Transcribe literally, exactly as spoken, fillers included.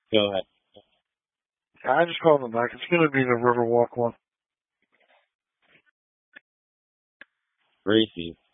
Go ahead. I just called them back. It's going to be the Riverwalk one. Gracie's.